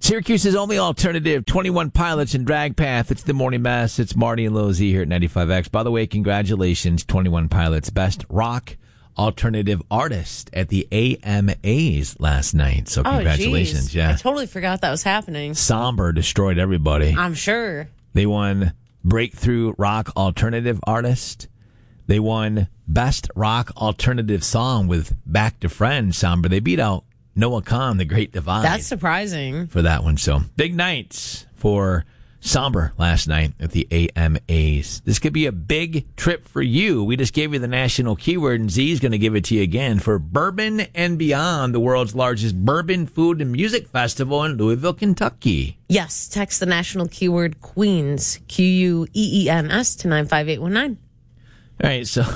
Syracuse's only alternative, 21 Pilots and Drag Path. It's the Morning Mess. It's Marty and Lil Z here at 95X. By the way, congratulations, 21 Pilots, Best Rock Alternative Artist at the AMAs last night. So congratulations. Yeah. I totally forgot that was happening. Somber destroyed everybody. I'm sure. They won Breakthrough Rock Alternative Artist. They won Best Rock Alternative Song with Back to Friends, Somber. They beat out Noah Kahan, The Great Divide. That's surprising. For that one. So big nights for Somber last night at the AMAs. This could be a big trip for you. We just gave you the national keyword, and Z's going to give it to you again for Bourbon and Beyond, the world's largest bourbon, food, and music festival in Louisville, Kentucky. Yes, text the national keyword Queens, Queens, to 95819. All right, so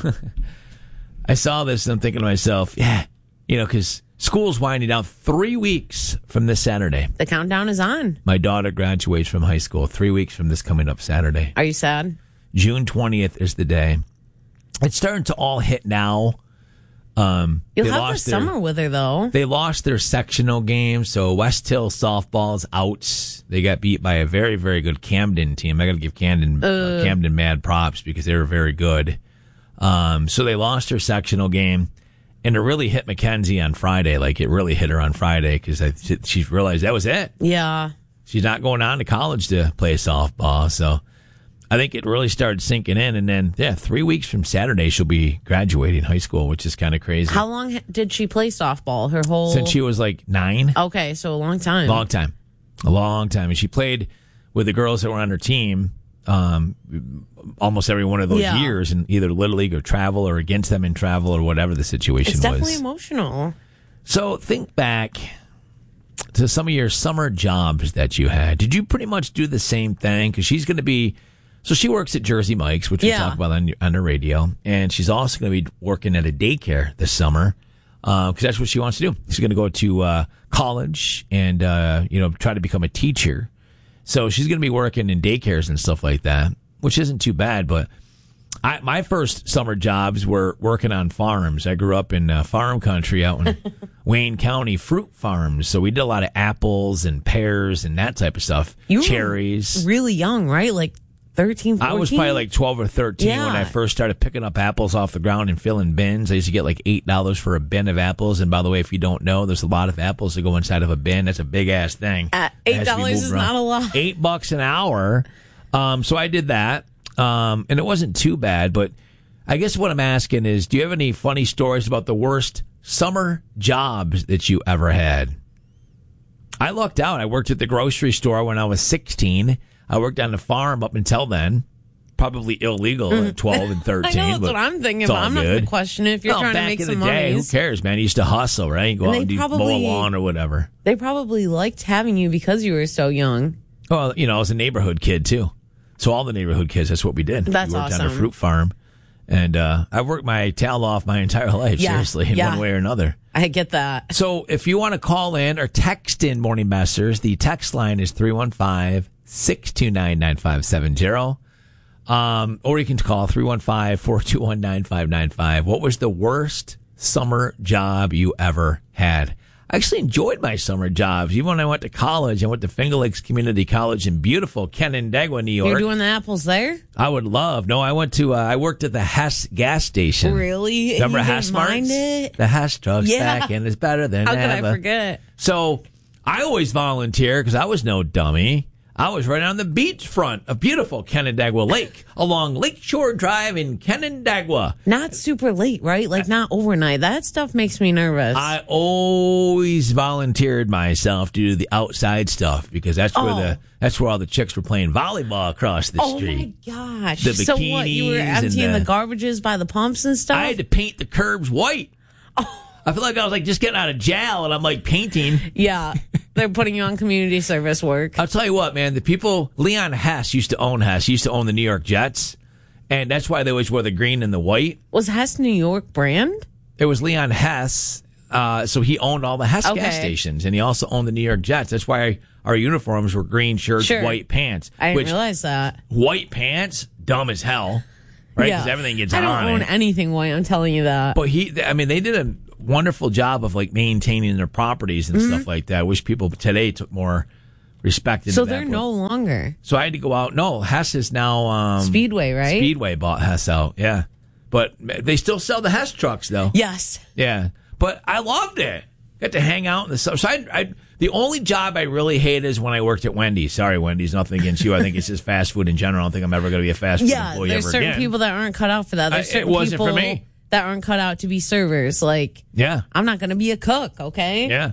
I saw this and I'm thinking to myself, because school's winding down 3 weeks from this Saturday. The countdown is on. My daughter graduates from high school 3 weeks from this coming up Saturday. Are you sad? June 20th is the day. It's starting to all hit now. You'll have the summer with her, though. They lost their sectional game, so West Hill softball's out. They got beat by a very, very good Camden team. I got to give Camden mad props because they were very good. So they lost their sectional game. And it really hit Mackenzie on Friday. Like, it really hit her on Friday because she realized that was it. Yeah. She's not going on to college to play softball. So I think it really started sinking in. And then, 3 weeks from Saturday, she'll be graduating high school, which is kind of crazy. How long did she play softball? Her whole... Since she was like 9. Okay, so a long time. A long time. And she played with the girls that were on her team almost every one of those years in either Little League or travel or against them in travel or whatever the situation was. It's definitely emotional. So think back to some of your summer jobs that you had. Did you pretty much do the same thing? Because she's going to be... So she works at Jersey Mike's, which we talk about on the radio. And she's also going to be working at a daycare this summer because that's what she wants to do. She's going to go to college and try to become a teacher. So she's going to be working in daycares and stuff like that, which isn't too bad. But my first summer jobs were working on farms. I grew up in farm country out in Wayne County, fruit farms. So we did a lot of apples and pears and that type of stuff. Cherries. Were really young, right? Like 13, 14? I was probably like 12 or 13 when I first started picking up apples off the ground and filling bins. I used to get like $8 for a bin of apples. And by the way, if you don't know, there's a lot of apples that go inside of a bin. That's a big-ass thing. $8 is not a lot. $8 an hour. So I did that. And it wasn't too bad. But I guess what I'm asking is, do you have any funny stories about the worst summer jobs that you ever had? I lucked out. I worked at the grocery store when I was 16. I worked on the farm up until then. Probably illegal at 12 and 13. I know, that's what I'm thinking, but I'm not going to question it if you're trying to make some money. Who cares, man? You used to hustle, right? Go out and mow a lawn or whatever. They probably liked having you because you were so young. Well, I was a neighborhood kid, too. So all the neighborhood kids, that's what we did. That's awesome. We worked on a fruit farm. And I worked my tail off my entire life, seriously, in one way or another. I get that. So if you want to call in or text in Morning Messers, the text line is 315-629-9570. Or you can call 315-421-9595. What was the worst summer job you ever had? I actually enjoyed my summer jobs. Even when I went to college, I went to Finger Lakes Community College in beautiful Canandaigua, New York. You're doing the apples there? I would love. No, I went to, I worked at the Hess gas station. Really? Remember Hess Marts? The Hess truck's back and it's better than ever. How could I forget? So I always volunteer because I was no dummy. I was right on the beachfront of beautiful Canandaigua Lake along Lakeshore Drive in Canandaigua. Not super late, right? Like not overnight. That stuff makes me nervous. I always volunteered myself to do the outside stuff because that's where all the chicks were playing volleyball across the street. Oh my gosh. The so what, you were emptying the garbages by the pumps and stuff? I had to paint the curbs white. Oh. I feel like I was like just getting out of jail and I'm like painting. Yeah. They're putting you on community service work. I'll tell you what, man. The people, Leon Hess used to own Hess. He used to own the New York Jets. And that's why they always wore the green and the white. Was Hess New York brand? It was Leon Hess. So he owned all the Hess gas stations. And he also owned the New York Jets. That's why our uniforms were green shirts, white pants. I didn't realize that. White pants, dumb as hell. Right? Because everything gets on it. I don't own anything white, I'm telling you that. But they did a wonderful job of like maintaining their properties and stuff like that. I wish people today took more respected. So they're no longer. So I had to go out. No, Hess is now Speedway, right? Speedway bought Hess out. Yeah, but they still sell the Hess trucks though. Yes. Yeah, but I loved it. Got to hang out in the sun. So the only job I really hate is when I worked at Wendy's. Sorry, Wendy's. Nothing against you. I think it's just fast food in general. I don't think I'm ever going to be a fast food employee ever again. There's certain people that aren't cut out for that. There's certain it wasn't people for me. that aren't cut out to be servers. Like, yeah, I'm not going to be a cook, okay? Yeah.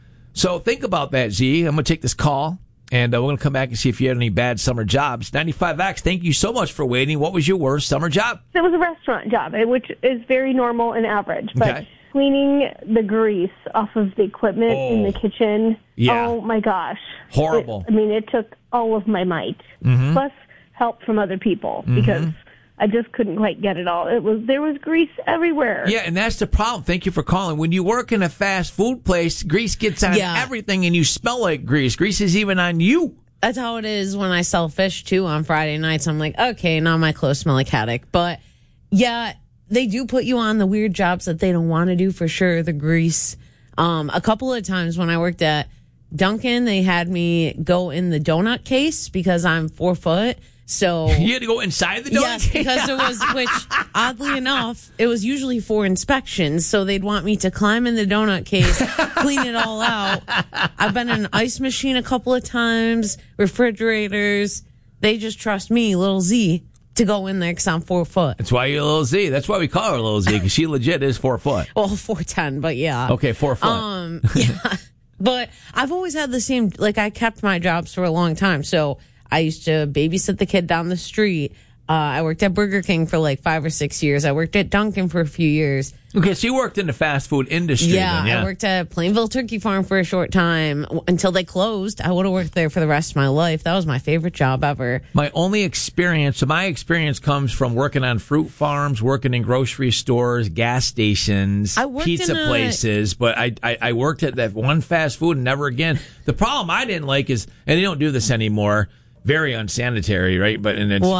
So think about that, Z. I'm going to take this call, and we're going to come back and see if you had any bad summer jobs. 95X, thank you so much for waiting. What was your worst summer job? It was a restaurant job, which is very normal and average. But Okay. cleaning the grease off of the equipment in the kitchen, Yeah. oh my gosh. Horrible. It took all of my might, plus help from other people, because I just couldn't quite get it all. There was grease everywhere. Yeah, and that's the problem. Thank you for calling. When you work in a fast food place, grease gets on everything, and you smell like grease. Grease is even on you. That's how it is when I sell fish, too, on Friday nights. I'm like, okay, now my clothes smell like haddock. But, yeah, they do put you on the weird jobs that they don't want to do for sure, the grease. A couple of times when I worked at Dunkin', they had me go in the donut case because I'm 4 foot. So you had to go inside the donut yes, case? because there was, which oddly enough, it was usually for inspections. So they'd want me to climb in the donut case, clean it all out. I've been in an ice machine a couple of times, refrigerators. They just trust me, little Z, to go in there because I'm 4 foot. That's why you're Little Z. That's why we call her Little Z, because she legit is 4 foot. Well, 4'10", but yeah. Okay, 4 foot. Yeah. But I've always had the same, like, I kept my jobs for a long time. So I used to babysit the kid down the street. I worked at Burger King for like 5 or 6 years. I worked at Dunkin' for a few years. Okay, so you worked in the fast food industry. Yeah, then, I worked at Plainville Turkey Farm for a short time until they closed. I would have worked there for the rest of my life. That was my favorite job ever. My only experience, so my experience comes from working on fruit farms, working in grocery stores, gas stations, pizza places. But I worked at that one fast food and never again. The problem I didn't like is, and they don't do this anymore, very unsanitary, right? But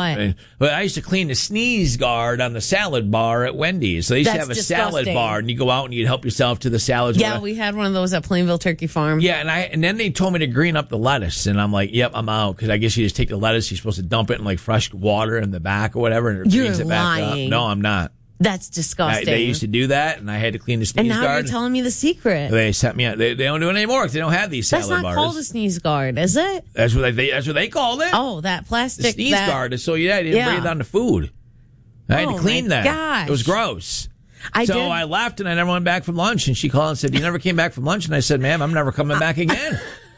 I used to clean the sneeze guard on the salad bar at Wendy's. So they used to have a salad bar, and you go out and you'd help yourself to the salads. Yeah, we had one of those at Plainville Turkey Farm. Yeah, and then they told me to green up the lettuce, and I'm like, yep, I'm out, because I guess you just take the lettuce, you're supposed to dump it in like fresh water in the back or whatever, and it greens it back up. No, I'm not. That's disgusting. They used to do that, and I had to clean the sneeze guard. And now you're telling me the secret. They sent me out. They don't do it anymore because they don't have these salad bars. That's not called a sneeze guard, is it? That's what they called it. Oh, that plastic. The sneeze guard is so you didn't breathe on the food. I had to clean that. Gosh. It was gross. I left, and I never went back from lunch. And she called and said, "You never came back from lunch?" And I said, "Ma'am, I'm never coming back again."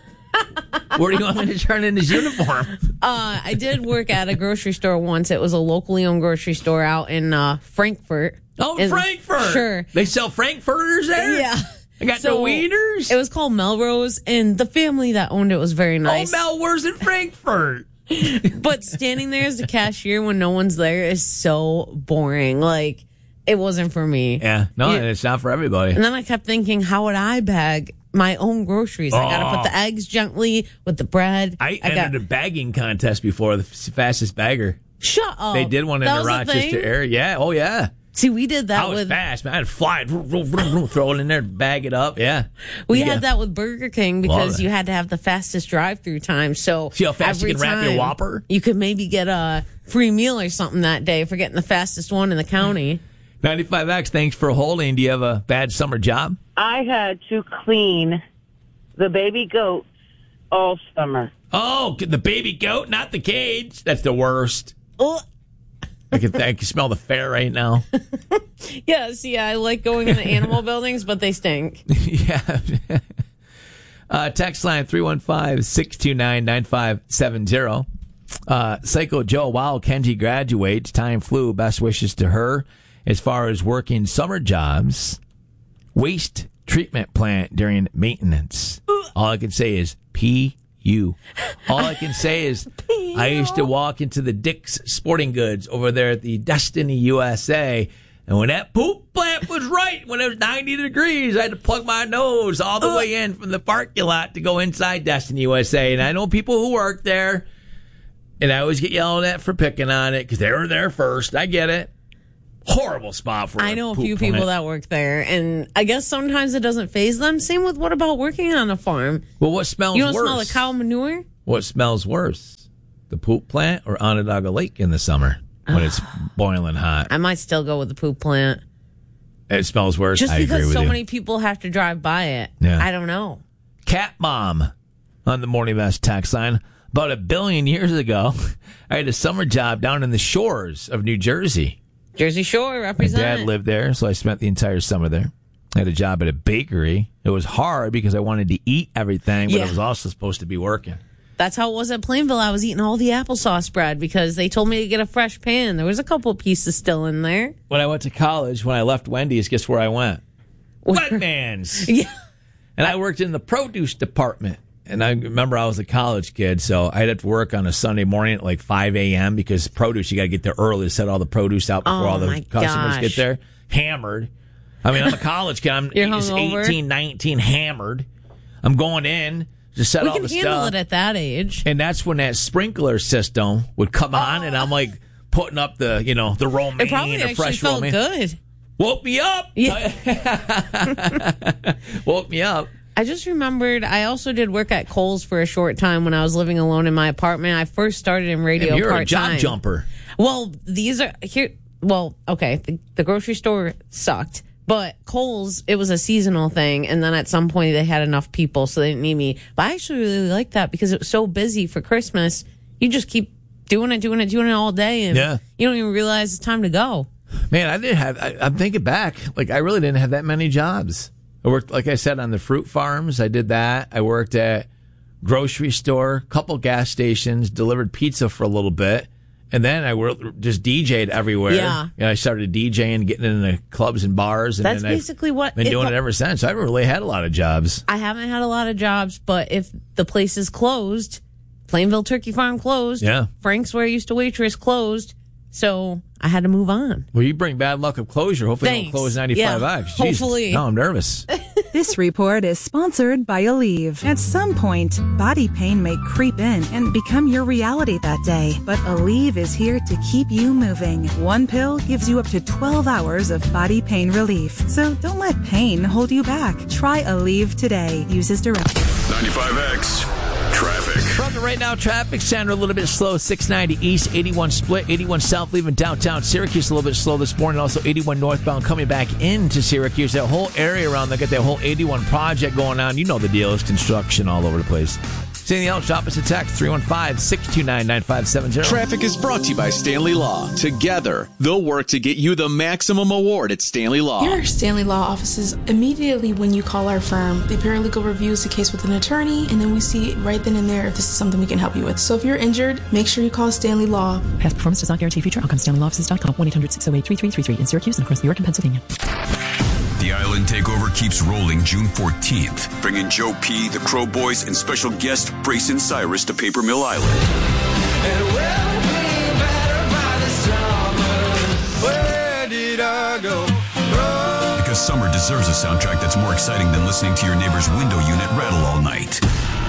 Where do you want me to turn in his uniform? I did work at a grocery store once. It was a locally owned grocery store out in Frankfurt. Oh, Frankfurt. Sure. They sell Frankfurters there? Yeah. I got the wieners. It was called Melrose, and the family that owned it was very nice. Oh, Melrose in Frankfurt. But standing there as a cashier when no one's there is so boring. Like, it wasn't for me. Yeah. No, it's not for everybody. And then I kept thinking, how would I bag my own groceries? I got to put the eggs gently with the bread. I entered a bagging contest before, the fastest bagger. Shut up. They did one in the Rochester area. Yeah. Oh, yeah. See, we did that. I was fast, man. I'd fly it, throw it in there, bag it up. Yeah. We had that with Burger King because you had to have the fastest drive-through time. So see how fast you can wrap your Whopper? You could maybe get a free meal or something that day for getting the fastest one in the county. 95X, thanks for holding. Do you have a bad summer job? I had to clean the baby goats all summer. Oh, the baby goat, not the cage. That's the worst. Oh. I can smell the fair right now. Yeah, see, I like going in the animal buildings, but they stink. Yeah. Text line 315-629-9570. Psycho Joe, wow, Kenji graduates. Time flew. Best wishes to her. As far as working summer jobs, waste treatment plant during maintenance. All I can say is P.U. All I can say is I used to walk into the Dick's Sporting Goods over there at the Destiny USA, and when that poop plant was right, when it was 90 degrees, I had to plug my nose all the way in from the parking lot to go inside Destiny USA. And I know people who work there, and I always get yelled at for picking on it because they were there first. I get it. Horrible spot for I know a poop few plant. people that work there, and I guess sometimes it doesn't faze them. Same with what about working on a farm? Well, what smells You don't worse? smell the cow manure? What smells worse? The poop plant or Onondaga Lake in the summer when it's boiling hot? I might still go with the poop plant. It smells worse. Just I agree because with so you. many people have to drive by it. Yeah. I don't know. Cat Mom on the Morning Mess text line. About 1 billion years ago, I had a summer job down in the shores of New Jersey. Jersey Shore My represent. dad lived there, so I spent the entire summer there. I had a job at a bakery. It was hard because I wanted to eat everything, but Yeah. I was also supposed to be working. That's how it was at Plainville. I was eating all the applesauce bread because they told me to get a fresh pan. There was a couple pieces still in there. When I went to college, when I left Wendy's, guess where I went? Wetman's. Yeah. And I worked in the produce department. And I remember I was a college kid, so I'd have to work on a Sunday morning at like 5 a.m. because produce, you got to get there early to set all the produce out before all the my customers gosh. get there. Hammered. I mean, I'm a college kid. I'm You're just hungover? 18, 19, hammered. I'm going in to set We all can the handle stuff. it at that age. And that's when that sprinkler system would come on, and I'm like putting up the, the romaine, It probably the actually fresh felt romaine. good. Woke me up. Yeah. Woke me up. I just remembered I also did work at Kohl's for a short time when I was living alone in my apartment. I first started in radio You're part-time. a job jumper. Well, these are here. Well, okay. The grocery store sucked, but Kohl's, it was a seasonal thing. And then at some point they had enough people, so they didn't need me. But I actually really liked that because it was so busy for Christmas. You just keep doing it all day. And Yeah. you don't even realize it's time to go. Man, I'm thinking back. Like, I really didn't have that many jobs. I worked, like I said, on the fruit farms. I did that. I worked at grocery store, couple gas stations, delivered pizza for a little bit. And then I just DJ'd everywhere. Yeah. And I started DJing, getting into clubs and bars. And That's then basically what I've been doing it ever since. I haven't really had a lot of jobs. I haven't had a lot of jobs, but if the place is closed, Plainville Turkey Farm closed. Yeah. Frank's, where I used to waitress, closed. So I had to move on. Well, you bring bad luck of closure. Hopefully Thanks. don't close 95X. Yeah, Jesus. hopefully. No, I'm nervous. This report is sponsored by Aleve. At some point, body pain may creep in and become your reality that day. But Aleve is here to keep you moving. One pill gives you up to 12 hours of body pain relief. So don't let pain hold you back. Try Aleve today. Use as directed. 95X Traffic. From the right now traffic center, a little bit slow. 690 east, 81 split, 81 south, leaving downtown Syracuse a little bit slow this morning. Also 81 northbound coming back into Syracuse. That whole area around there, got that whole 81 project going on. You know the deal is construction all over the place. See anything else? Drop us a text 315-629-9570. Traffic is brought to you by Stanley Law. Together, they'll work to get you the maximum award at Stanley Law. Here are Stanley Law offices. Immediately when you call our firm, the paralegal reviews the case with an attorney, and then we see right then and there if this is something we can help you with. So if you're injured, make sure you call Stanley Law. Past performance does not guarantee future outcomes. StanleyLawoffices.com, 1-800-608-3333 in Syracuse and across New York and Pennsylvania. The Island Takeover keeps rolling June 14th, bringing Joe P., the Crow Boys, and special guest Brayson Cyrus to Paper Mill Island. Because summer deserves a soundtrack that's more exciting than listening to your neighbor's window unit rattle all night.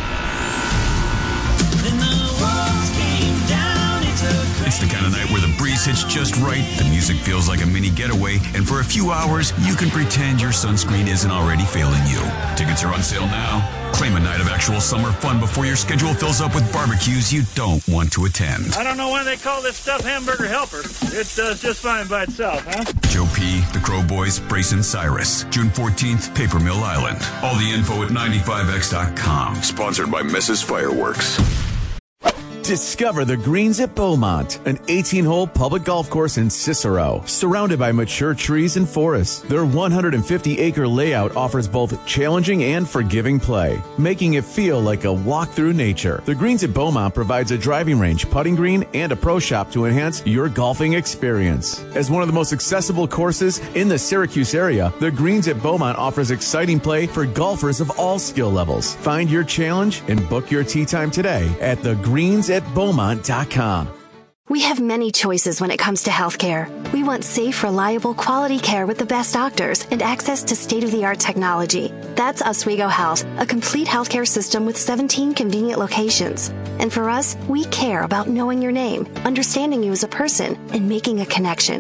It's the kind of night where the breeze hits just right, the music feels like a mini getaway, and for a few hours, you can pretend your sunscreen isn't already failing you. Tickets are on sale now. Claim a night of actual summer fun before your schedule fills up with barbecues you don't want to attend. I don't know why they call this stuff Hamburger Helper. It does just fine by itself, huh? Joe P., the Crow Boys, Brayson Cyrus. June 14th, Paper Mill Island. All the info at 95x.com. Sponsored by Mrs. Fireworks. Discover the Greens at Beaumont, an 18-hole public golf course in Cicero, surrounded by mature trees and forests. Their 150-acre layout offers both challenging and forgiving play, making it feel like a walk through nature. The Greens at Beaumont provides a driving range, putting green, and a pro shop to enhance your golfing experience. As one of the most accessible courses in the Syracuse area, the Greens at Beaumont offers exciting play for golfers of all skill levels. Find your challenge and book your tee time today at thegreensatbeaumont.com. We have many choices when it comes to healthcare. We want safe, reliable, quality care with the best doctors and access to state-of-the-art technology. That's Oswego Health, a complete healthcare system with 17 convenient locations. And for us, we care about knowing your name, understanding you as a person, and making a connection.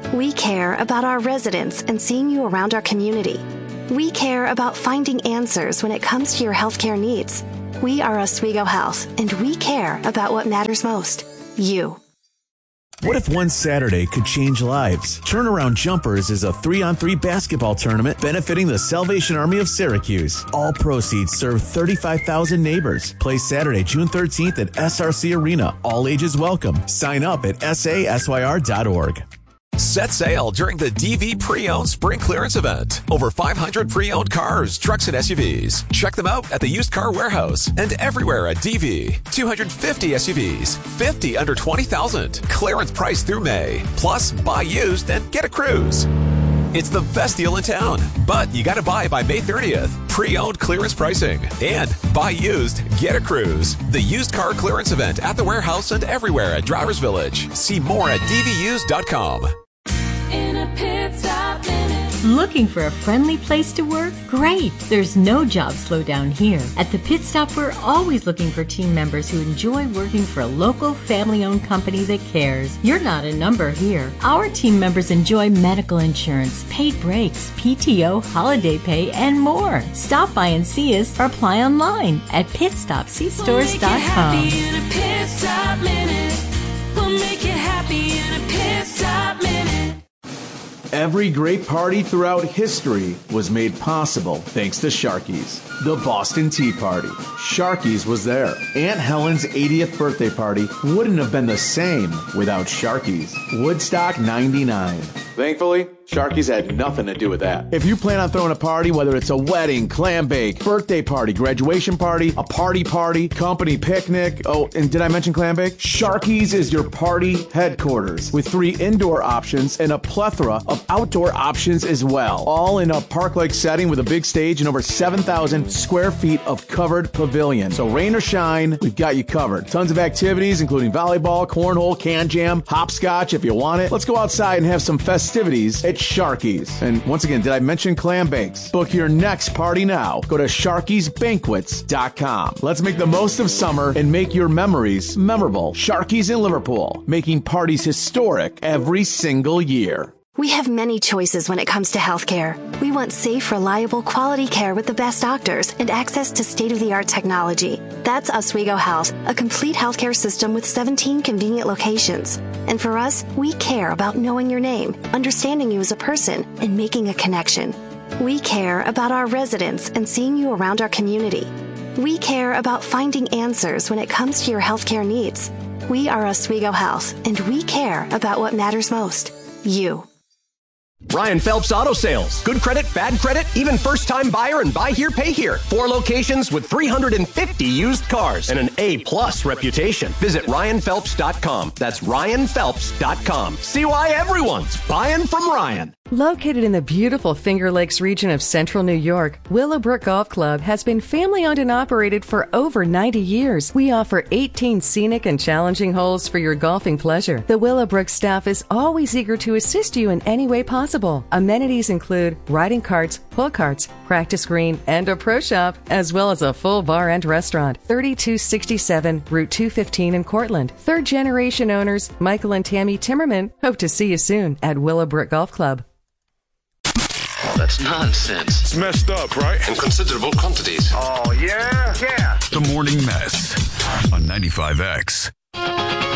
We care about our residents and seeing you around our community. We care about finding answers when it comes to your healthcare needs. We are Oswego Health, and we care about what matters most, you. What if one Saturday could change lives? Turnaround Jumpers is a 3-on-3 basketball tournament benefiting the Salvation Army of Syracuse. All proceeds serve 35,000 neighbors. Play Saturday, June 13th at SRC Arena. All ages welcome. Sign up at sasyr.org. Set sail during the DV Pre-Owned Spring Clearance Event. Over 500 pre-owned cars, trucks, and SUVs. Check them out at the Used Car Warehouse and everywhere at DV. 250 SUVs, 50 under 20,000. Clearance price through May. Plus, buy used and get a cruise. It's the best deal in town, but you gotta buy by May 30th. Pre-owned clearance pricing and buy used, get a cruise. The Used Car Clearance Event at the warehouse and everywhere at Drivers Village. See more at dvused.com. In a pit stop minute. Looking for a friendly place to work? Great! There's no job slowdown here. At the Pit Stop, we're always looking for team members who enjoy working for a local, family-owned company that cares. You're not a number here. Our team members enjoy medical insurance, paid breaks, PTO, holiday pay, and more. Stop by and see us or apply online at pitstopcstores.com. We'll make you happy in a pit stop minute. We'll make you happy in a pit stop minute. Every great party throughout history was made possible thanks to Sharky's, the Boston Tea Party. Sharky's was there. Aunt Helen's 80th birthday party wouldn't have been the same without Sharky's. Woodstock 99. Thankfully, Sharky's had nothing to do with that. If you plan on throwing a party, whether it's a wedding, clam bake, birthday party, graduation party, a party, company picnic, oh, and did I mention clam bake? Sharky's is your party headquarters with 3 indoor options and a plethora of outdoor options as well. All in a park-like setting with a big stage and over 7,000 square feet of covered pavilion. So rain or shine, we've got you covered. Tons of activities, including volleyball, cornhole, can jam, hopscotch if you want it. Let's go outside and have some festivities at Sharky's. And once again, did I mention clam bakes? Book your next party now. Go to Sharky'sBanquets.com. Let's make the most of summer and make your memories memorable. Sharky's in Liverpool, making parties historic every single year. We have many choices when it comes to healthcare. We want safe, reliable, quality care with the best doctors and access to state-of-the-art technology. That's Oswego Health, a complete healthcare system with 17 convenient locations. And for us, we care about knowing your name, understanding you as a person, and making a connection. We care about our residents and seeing you around our community. We care about finding answers when it comes to your healthcare needs. We are Oswego Health, and we care about what matters most, you. Ryan Phelps Auto Sales. Good credit, bad credit, even first-time buyer and buy here, pay here. 4 locations with 350 used cars and an A-plus reputation. Visit RyanPhelps.com. That's RyanPhelps.com. See why everyone's buying from Ryan. Located in the beautiful Finger Lakes region of central New York, Willowbrook Golf Club has been family-owned and operated for over 90 years. We offer 18 scenic and challenging holes for your golfing pleasure. The Willowbrook staff is always eager to assist you in any way possible. Amenities include riding carts, pull carts, practice green, and a pro shop, as well as a full bar and restaurant. 3267 Route 215 in Cortland. Third-generation owners Michael and Tammy Timmerman hope to see you soon at Willowbrook Golf Club. That's nonsense. It's messed up, right? In considerable quantities. Oh, yeah? Yeah. The Morning Mess on 95X.